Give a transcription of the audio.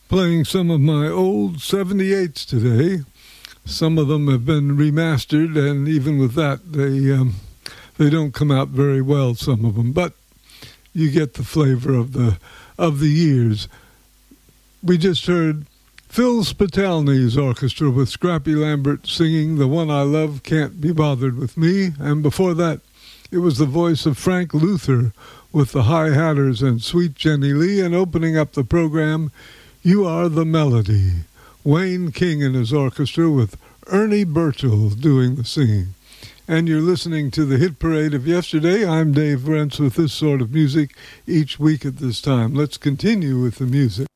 Playing some of my old 78s today. Some of them have been remastered, and even with that, they don't come out very well, some of them. But you get the flavor of the years. We just heard Phil Spitalny's orchestra with Scrappy Lambert singing The One I Love Can't Be Bothered With Me. And before that, it was the voice of Frank Luther with the High Hatters and Sweet Jenny Lee. And opening up the program, You Are the Melody. Wayne King and his orchestra with Ernie Burchell doing the singing. And you're listening to the Hit Parade of Yesterday. I'm Dave Brentz with this sort of music each week at this time. Let's continue with the music.